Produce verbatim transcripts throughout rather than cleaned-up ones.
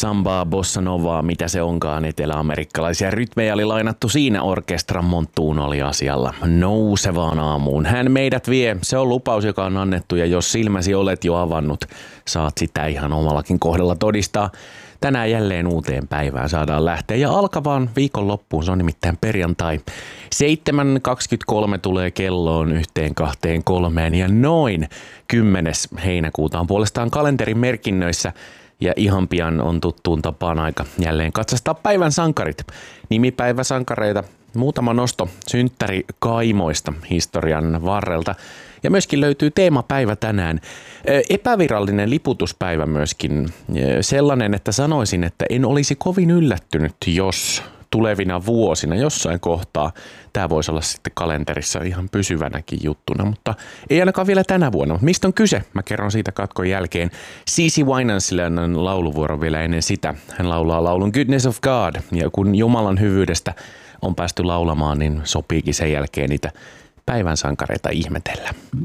Sambaa, bossa novaa, mitä se onkaan, eteläamerikkalaisia rytmejä oli lainattu siinä, orkestran Montuun oli asialla nousevaan aamuun. Hän meidät vie, se on lupaus, joka on annettu, ja jos silmäsi olet jo avannut, saat sitä ihan omallakin kohdalla todistaa. Tänään jälleen uuteen päivään saadaan lähteä ja alkavaan viikonloppuun, se on nimittäin perjantai. seitsemän kaksikymmentäkolme tulee kelloon yhteen, kahteen, kolmeen ja noin kymmenes heinäkuuta on puolestaan kalenterin merkinnöissä. Ja ihan pian on tuttuun tapaan aika jälleen katsastaa päivän sankarit. Nimipäiväsankareita, muutama nosto synttäri kaimoista historian varrelta. Ja myöskin löytyy teemapäivä tänään. Epävirallinen liputuspäivä myöskin. Sellainen, että sanoisin, että en olisi kovin yllättynyt, jos tulevina vuosina jossain kohtaa tämä voisi olla sitten kalenterissa ihan pysyvänäkin juttuna, mutta ei ainakaan vielä tänä vuonna. Mistä on kyse? Mä kerron siitä katkon jälkeen. Cici Winansilla on lauluvuoro vielä ennen sitä. Hän laulaa laulun Goodness of God, ja kun Jumalan hyvyydestä on päästy laulamaan, niin sopiikin sen jälkeen niitä päivän sankareita ihmetellä.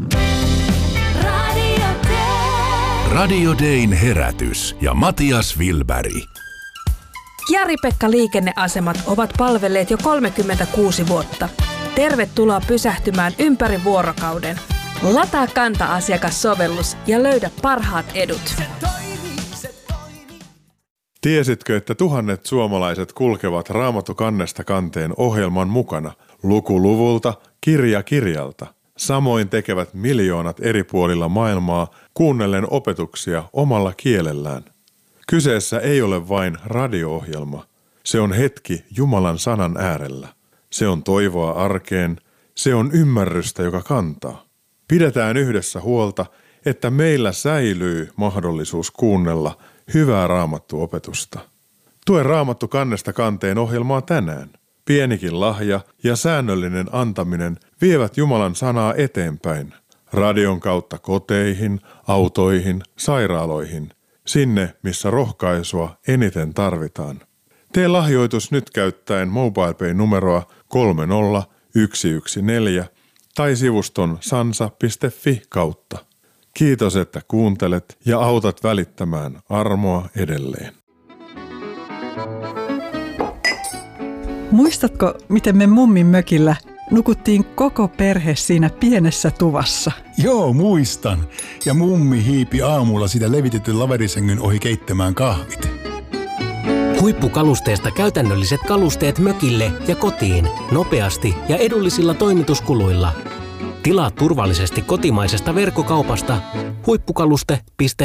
Radio Day. Radio Dayn herätys ja Matias Wilberg. Jari-Pekka liikenneasemat ovat palvelleet jo kolmekymmentäkuusi vuotta. Tervetuloa pysähtymään ympäri vuorokauden. Lataa Kanta-asiakassovellus ja löydä parhaat edut. Tiesitkö, että tuhannet suomalaiset kulkevat Raamattu kannesta kanteen ohjelman mukana, luku luvulta, kirja kirjalta? Samoin tekevät miljoonat eri puolilla maailmaa kuunnellen opetuksia omalla kielellään. Kyseessä ei ole vain radio-ohjelma. Se on hetki Jumalan sanan äärellä. Se on toivoa arkeen. Se on ymmärrystä, joka kantaa. Pidetään yhdessä huolta, että meillä säilyy mahdollisuus kuunnella hyvää raamattuopetusta. Tue Raamattu kannesta kanteen ohjelmaa tänään. Pienikin lahja ja säännöllinen antaminen vievät Jumalan sanaa eteenpäin. Radion kautta koteihin, autoihin, sairaaloihin. Sinne, missä rohkaisua eniten tarvitaan. Tee lahjoitus nyt käyttäen MobilePay-numeroa kolme nolla yksi yksi neljä tai sivuston sansa piste fi kautta. Kiitos, että kuuntelet ja autat välittämään armoa edelleen. Muistatko, miten me mummin mökillä nukuttiin koko perhe siinä pienessä tuvassa? Joo, muistan. Ja mummi hiipi aamulla sitä levitetyn laverisängyn ohi keittämään kahvit. Huippukalusteesta käytännölliset kalusteet mökille ja kotiin. Nopeasti ja edullisilla toimituskuluilla. Tilaa turvallisesti kotimaisesta verkkokaupasta huippukaluste piste